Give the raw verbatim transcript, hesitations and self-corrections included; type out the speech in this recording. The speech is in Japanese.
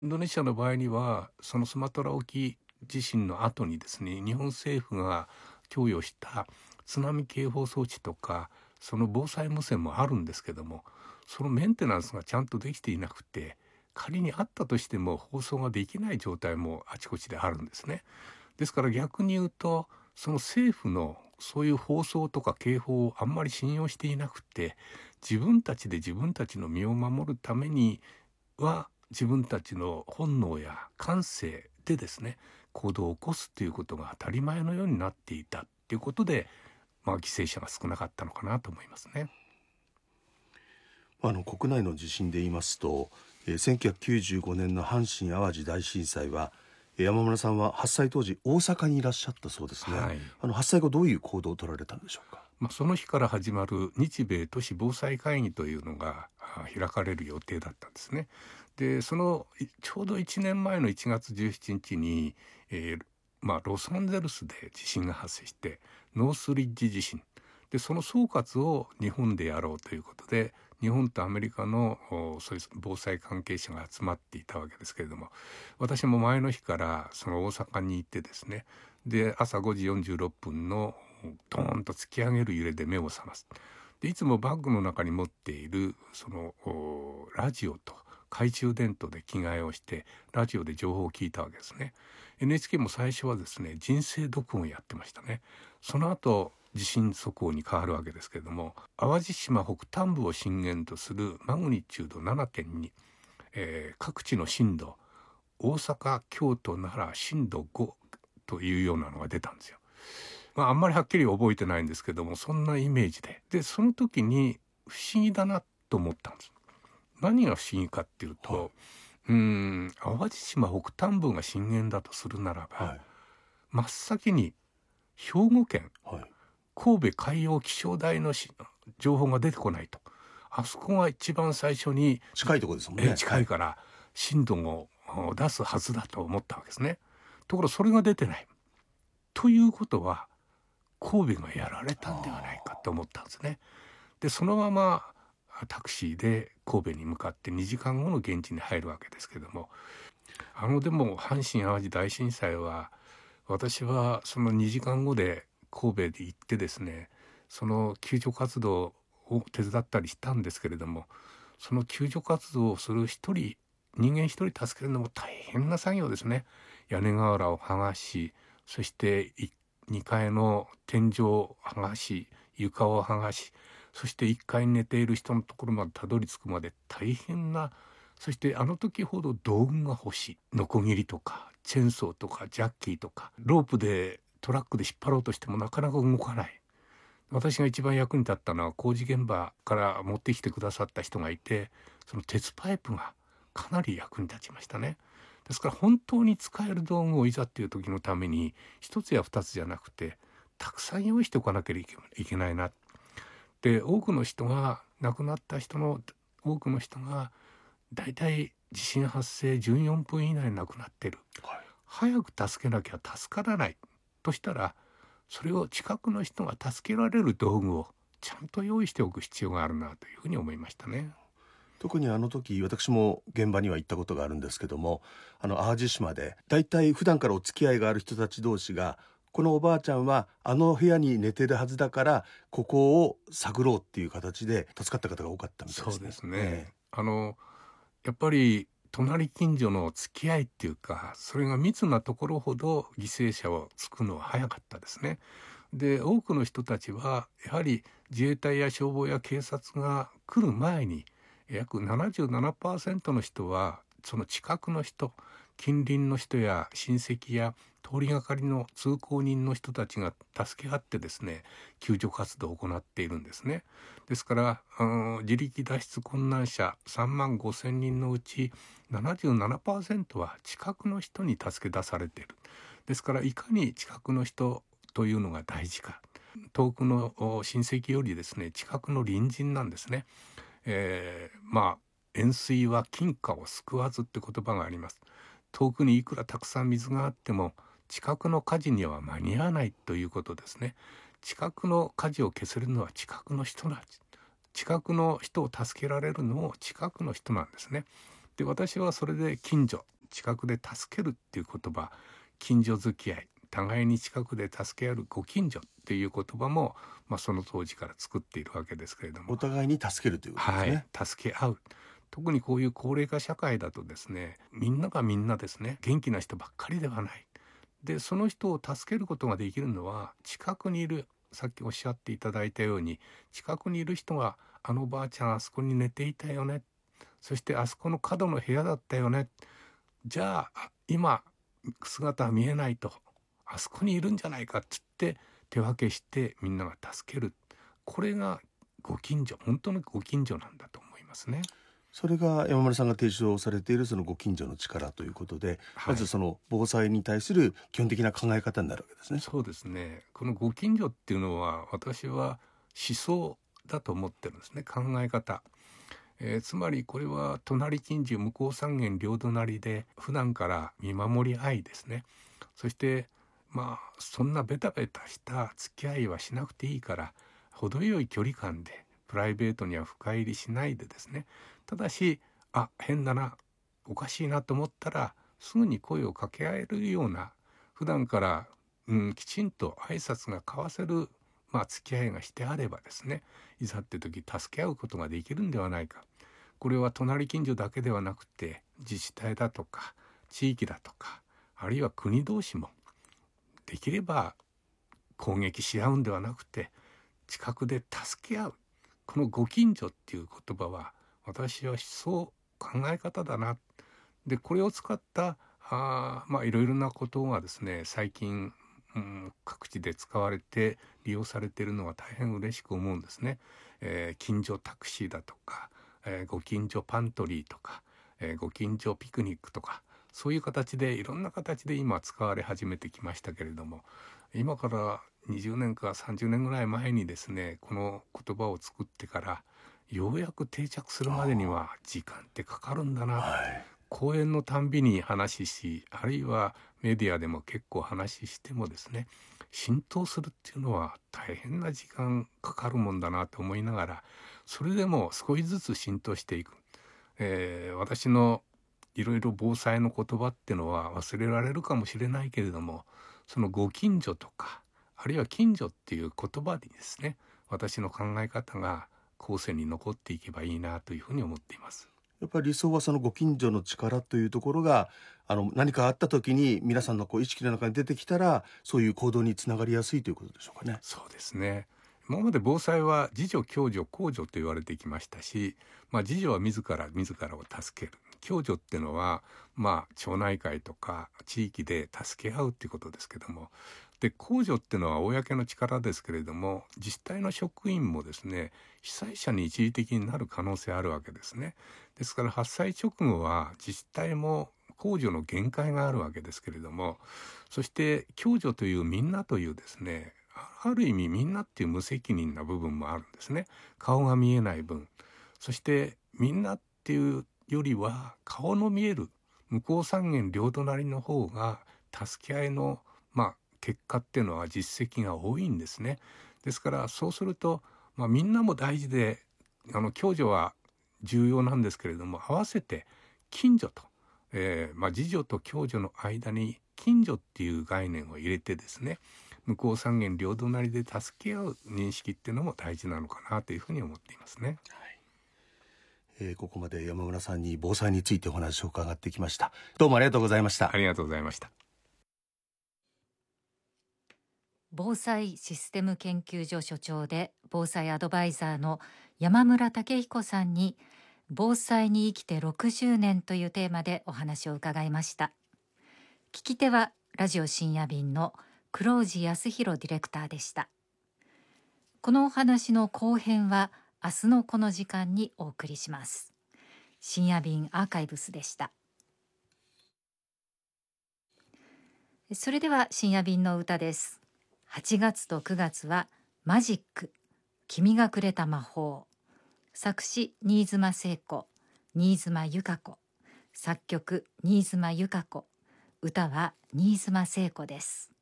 インドネシアの場合にはそのスマトラ沖地震の後にですね、日本政府が供与した津波警報装置とかその防災無線もあるんですけども、そのメンテナンスがちゃんとできていなくて、仮にあったとしても放送ができない状態もあちこちであるんですね。ですから逆に言うと、その政府のそういう放送とか警報をあんまり信用していなくて、自分たちで自分たちの身を守るためには自分たちの本能や感性でですね、行動を起こすということが当たり前のようになっていたということで、まあ、犠牲者が少なかったのかなと思いますね。 あの国内の地震で言いますと、えーせんきゅうひゃくきゅうじゅうごねんの阪神・淡路大震災は、えー山村さんは発災当時大阪にいらっしゃったそうですね。 はい。 あの発災後どういう行動を取られたんでしょうか？ まあ、その日から始まる日米都市防災会議というのがあ開かれる予定だったんですね。でそのいちょうどいちねんまえのいちがつじゅうしちにちに、えーまあ、ロサンゼルスで地震が発生して、ノースリッジ地震で、その総括を日本でやろうということで、日本とアメリカのおそういう防災関係者が集まっていたわけですけれども、私も前の日からその大阪に行ってですね、で朝ごじよんじゅうろっぷんのドーンと突き上げる揺れで目を覚ます。でいつもバッグの中に持っているそのラジオと懐中電灯で着替えをしてラジオで情報を聞いたわけですね。 エヌエイチケー も最初はですね、人声録音をやってましたね。その後地震速報に変わるわけですけれども、淡路島北端部を震源とするマグニチュード ななてんに、えー各地の震度、大阪、京都、奈良震度ごというようなのが出たんですよ。まあ、あんまりはっきり覚えてないんですけども、そんなイメージで、でその時に不思議だなと思ったんです。何が不思議かっていうと、 はうーん淡路島北端部が震源だとするならい、はば、 い、 真っ先に兵庫県はい。 神戸海洋気象台のし情報が出てこないと。あそこが一番最初に近いところですもんえね。はい。 近いから震度を出すはずだと思ったわけですね。ところがそれが出てない。ということは神戸がやられたんではないかと思ったんですね。でそのままタクシーで神戸に向かってにじかんごの現地に入るわけですけども、あのでも阪神・淡路大震災は、私はそのにじかんごで神戸で行ってですね、その救助活動を手伝ったりしたんですけれども、その救助活動をする一人人間一人助けるのも大変な作業ですね。屋根瓦を剥がし、そしてにかいの天井を剥がし、床を剥がし、そしていっかいに寝ている人のところまでたどり着くまで大変な。そしてあの時ほど道具が欲しい。ノコギリとかチェーンソーとかジャッキーとかロープでトラックで引っ張ろうとしてもなかなか動かない。私が一番役に立ったのは、工事現場から持ってきてくださった人がいて、その鉄パイプがかなり役に立ちましたね。ですから本当に使える道具をいざっていう時のために一つや二つじゃなくてたくさん用意しておかなければいけないな。で多くの人が亡くなった人の多くの人がだいたい地震発生じゅうよんぷん以内に亡くなっている。 はい。 早く助けなきゃ助からないとしたら、それを近くの人が助けられる道具をちゃんと用意しておく必要があるなというふうに思いましたね。 特にあの時私も現場には行ったことがあるんですけども、あの淡路島でだいたい普段からお付き合いがある人たち同士が、このおばあちゃんはあの部屋に寝てるはずだからここを探ろうっていう形で助かった方が多かったみたいですね。 そうですね。 えあのやっぱり隣近所の付き合いっていうか、それが密なところほど犠牲者をつくのは早かったですね。で多くの人たちはやはり自衛隊や消防や警察が来る前に、約 ななじゅうななパーセント の人はその近くの人、近隣の人や親戚や通りがかりの通行人の人たちが助け合ってですね、救助活動を行っているんですね。ですからあの自力脱出困難者さんまんごせんにんのうち ななじゅうななパーセント は近くの人に助け出されている。ですからいかに近くの人というのが大事か。遠くの親戚よりですね、近くの隣人なんですね。えーまあ塩水は金貨を救わずって言葉があります。遠くにいくらたくさん水があっても近くの火事には間に合わないということですね。近くの火事を消せるのは近くの人なんです。近くの人を助けられるのも近くの人なんですね。 で私はそれで近所近くで助けるっていう言葉、近所付き合い、互いに近くで助け合うご近所っていう言葉も、まあ、その当時から作っているわけですけれども、 お互いに助けるということですね。 はい、助け合う。特にこういう高齢化社会だとですね、みんながみんなですね、元気な人ばっかりではない。でその人を助けることができるのは近くにいる、さっきおっしゃっていただいたように、近くにいる人があのばあちゃんあそこに寝ていたよね、そしてあそこの角の部屋だったよね、じゃあ今姿は見えないとあそこにいるんじゃないかっつって手分けしてみんなが助ける、これがご近所、本当のご近所なんだと思いますね。 それが山村さんが提唱されているそのご近所の力ということで、 はい、 まずその防災に対する基本的な考え方になるわけですね。 そうですね。このご近所っていうのは私は思想だと思ってるんですね、考え方。えーつまりこれは隣近所向こう三軒両隣で普段から見守り合いですね。そしてまあそんなベタベタした付き合いはしなくていいから、程よい距離感でプライベートには深入りしないでですね、ただしあ変だな、おかしいなと思ったらすぐに声を掛け合えるような、普段から、うん、きちんと挨拶が交わせる、まあ、付き合いがしてあればですね、いざって時助け合うことができるんではないか。これは隣近所だけではなくて自治体だとか地域だとか、あるいは国同士もできれば攻撃し合うんではなくて近くで助け合う、このご近所っていう言葉は私は思想、考え方だな。でこれを使ったあまあいろいろなことがですね最近、うん、各地で使われて利用されているのは大変嬉しく思うんですね。えー近所タクシーだとか、えーご近所パントリーとか、えーご近所ピクニックとか、そういう形でいろんな形で今使われ始めてきましたけれども、今からにじゅうねんかさんじゅうねんぐらい前にですねこの言葉を作ってからようやく定着するまでには時間ってかかるんだな。 はい。 講演のたんびに話し、あるいはメディアでも結構話してもですね、浸透するっていうのは大変な時間かかるもんだなと思いながら、それでも少しずつ浸透していく、えー私のいろいろ防災の言葉っていうのは忘れられるかもしれないけれども、そのご近所とかあるいは近所っていう言葉にですね、私の考え方が後世に残っていけばいいなというふうに思っています。 やっぱり理想はそのご近所の力というところが、あの何かあった時に皆さんのこう意識の中に出てきたら、そういう行動につながりやすいということでしょうかね。 そうですね。今まで防災は自助共助公助と言われてきましたし、まあ、自助は自ら自らを助ける、共助っていうのは、まあ、町内会とか地域で助け合うっていうことですけども、で公助っていうのは公の力ですけれども、自治体の職員もですね被災者に一時的になる可能性あるわけですね。ですから発災直後は自治体も公助の限界があるわけですけれども、そして共助というみんなというですね、ある意味みんなっていう無責任な部分もあるんですね。顔が見えない分、そしてみんなっていうよりは顔の見える向こう三軒両隣の方が助け合いのまあ結果っていうのは実績が多いんですね。ですからそうすると、まあ、みんなも大事で、あの共助は重要なんですけれども、合わせて近所と、えーまあ、自助と共助の間に近所っていう概念を入れてですね、向こう三軒両隣で助け合う認識っていうのも大事なのかなというふうに思っていますね。 えーここまで山村さんに防災についてお話を伺ってきました。どうもありがとうございました。 ありがとうございました。 防災システム研究所所長で防災アドバイザーの山村武彦さんに、防災に生きてろくじゅうねんというテーマでお話を伺いました。聞き手はラジオ深夜便の黒氏康弘ディレクターでした。このお話の後編は明日のこの時間にお送りします。深夜便アーカイブスでした。それでは深夜便の歌です。はちがつとくがつはマジック、君がくれた魔法。作詞新妻聖子、新妻由香子、作曲新妻由香子、歌は新妻聖子です。